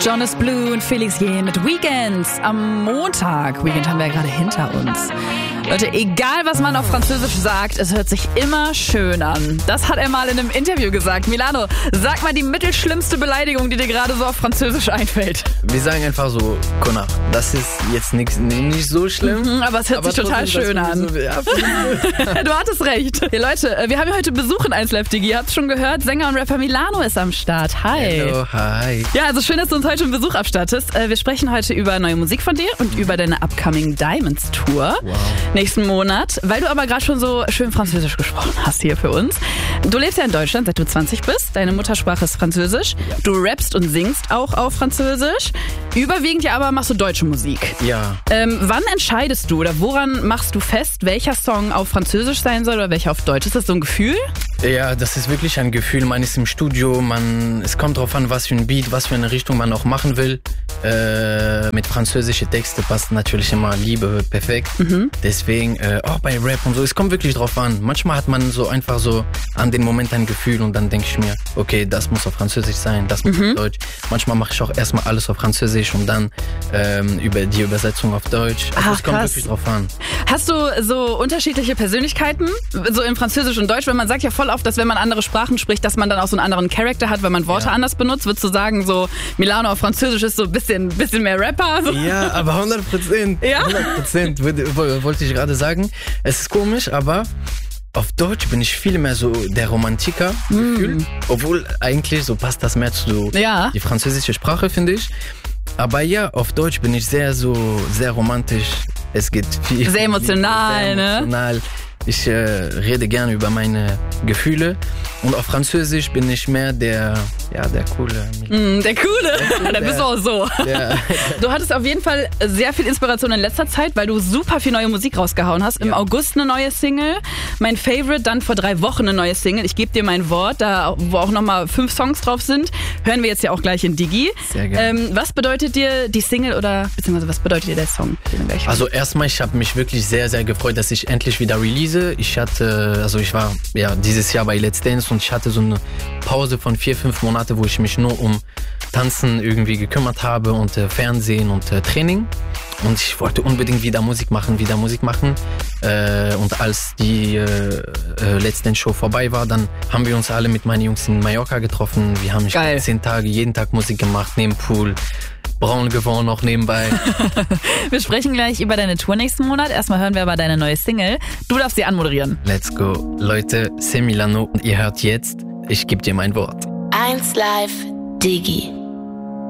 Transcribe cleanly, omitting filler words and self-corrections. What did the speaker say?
Jonas Blue und Felix Jähn mit Weekends am Montag. Weekend haben wir ja gerade hinter uns. Leute, egal was man auf Französisch sagt, es hört sich immer schön an. Das hat er mal in einem Interview gesagt. Milano, sag mal die mittelschlimmste Beleidigung, die dir gerade so auf Französisch einfällt. Wir sagen einfach so, Connard. Das ist jetzt nicht so schlimm. Aber es hört sich total schön an. So, ja, du hattest recht. Ja, Leute, wir haben ja heute Besuch in 1Live Digi. Ihr habt es schon gehört, Sänger und Rapper Milano ist am Start. Hi. Hello, hi. Ja, also schön, dass du uns heute einen Besuch abstattest. Wir sprechen heute über neue Musik von dir und über deine Upcoming Diamonds Tour. Wow. Nächsten Monat. Weil du aber gerade schon so schön Französisch gesprochen hast hier für uns. Du lebst ja in Deutschland, seit du 20 bist. Deine Muttersprache ist Französisch. Ja. Du rappst und singst auch auf Französisch. Überwiegend ja aber machst du deutsche Musik. Ja. Wann entscheidest du oder woran machst du fest, welcher Song auf Französisch sein soll oder welcher auf Deutsch? Ist das so ein Gefühl? Ja, das ist wirklich ein Gefühl. Man ist im Studio, es kommt drauf an, was für ein Beat, was für eine Richtung man auch machen will. Mit französischen Texten passt natürlich immer Liebe perfekt. Deswegen, auch bei Rap und so, es kommt wirklich drauf an. Manchmal hat man so einfach so an den Moment ein Gefühl und dann denke ich mir, okay, das muss auf Französisch sein, das muss auf Deutsch. Manchmal mache ich auch erstmal alles auf Französisch und dann über die Übersetzung auf Deutsch. Also es kommt wirklich drauf an. Hast du so unterschiedliche Persönlichkeiten, so in Französisch und Deutsch? Weil man sagt ja voll oft, dass wenn man andere Sprachen spricht, dass man dann auch so einen anderen Charakter hat, wenn man Worte anders benutzt. Würdest du sagen, so Milano auf Französisch ist so ein bisschen mehr Rapper? So? Ja, aber 100%. Ja? 100% wollte ich gerade sagen. Es ist komisch, aber auf Deutsch bin ich viel mehr so der Romantiker gefühlt. Obwohl eigentlich so passt das mehr zu die französische Sprache, finde ich. Aber ja, auf Deutsch bin ich sehr romantisch. Es geht viel. Sehr emotional, ne? Ich rede gerne über meine Gefühle. Und auf Französisch bin ich mehr der Coole. Der Coole? Da bist du auch so. Ja. Du hattest auf jeden Fall sehr viel Inspiration in letzter Zeit, weil du super viel neue Musik rausgehauen hast. Im August eine neue Single, mein Favorite, dann vor 3 Wochen eine neue Single. Ich gebe dir mein Wort, da wo auch nochmal 5 Songs drauf sind. Hören wir jetzt ja auch gleich in Digi. Sehr gerne. Was bedeutet dir die Single oder beziehungsweise was bedeutet dir der Song? Also erstmal, ich habe mich wirklich sehr, sehr gefreut, dass ich endlich wieder release. Ich war dieses Jahr bei Let's Dance und ich hatte so eine Pause von 4-5 Monate, wo ich mich nur um Tanzen irgendwie gekümmert habe und Fernsehen und Training. Und ich wollte unbedingt wieder Musik machen. Und als die Let's Dance Show vorbei war, dann haben wir uns alle mit meinen Jungs in Mallorca getroffen. Wir haben 10 Tage, jeden Tag Musik gemacht, neben Pool. Braun geworden noch nebenbei. Wir sprechen gleich über deine Tour nächsten Monat. Erstmal hören wir aber deine neue Single. Du darfst sie anmoderieren. Let's go. Leute, c'est Milano und ihr hört jetzt, ich gebe dir mein Wort. 1Live Digi.